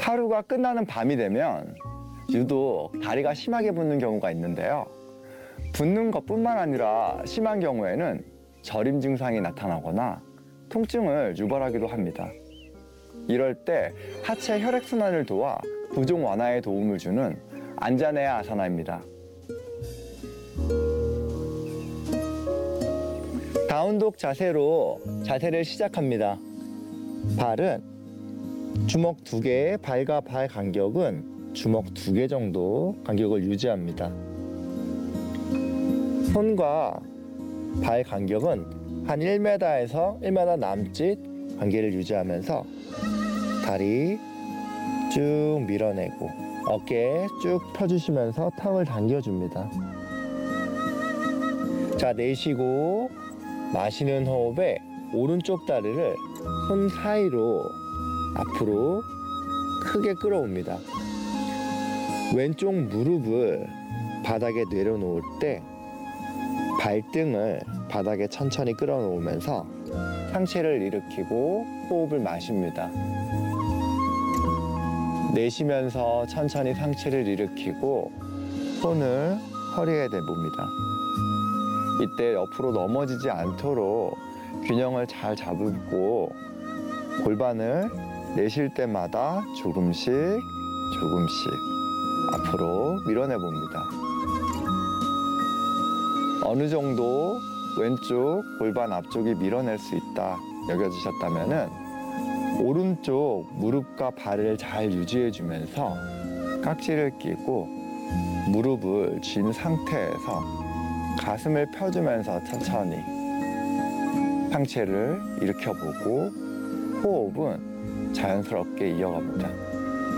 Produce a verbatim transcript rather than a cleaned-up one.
하루가 끝나는 밤이 되면 유독 다리가 심하게 붓는 경우가 있는데요. 붓는 것뿐만 아니라 심한 경우에는 저림 증상이 나타나거나 통증을 유발하기도 합니다. 이럴 때 하체 혈액순환을 도와 부종 완화에 도움을 주는 안자네아 아사나입니다. 다운독 자세로 자세를 시작합니다. 발은 주먹 두 개의 발과 발 간격은 주먹 두 개 정도 간격을 유지합니다. 손과 발 간격은 한 일 미터에서 일 미터 남짓 간격을 유지하면서 다리 쭉 밀어내고 어깨 쭉 펴주시면서 턱을 당겨줍니다. 자, 내쉬고 마시는 호흡에 오른쪽 다리를 손 사이로 앞으로 크게 끌어옵니다. 왼쪽 무릎을 바닥에 내려놓을 때 발등을 바닥에 천천히 끌어놓으면서 상체를 일으키고 호흡을 마십니다. 내쉬면서 천천히 상체를 일으키고 손을 허리에 내봅니다. 이때 옆으로 넘어지지 않도록 균형을 잘 잡고 골반을 내쉴 때마다 조금씩 조금씩 앞으로 밀어내봅니다. 어느 정도 왼쪽 골반 앞쪽이 밀어낼 수 있다 여겨지셨다면 오른쪽 무릎과 발을 잘 유지해주면서 깍지를 끼고 무릎을 쥔 상태에서 가슴을 펴주면서 천천히 상체를 일으켜보고 호흡은 자연스럽게 이어갑니다.